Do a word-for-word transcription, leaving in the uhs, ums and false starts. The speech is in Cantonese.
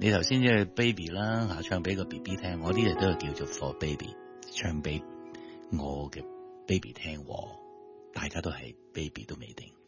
你頭先即係 baby 啦嚇，唱俾個 B B 聽，我啲嘢都係叫做 for baby， 唱俾我嘅 baby 聽，大家都係 baby 都未定。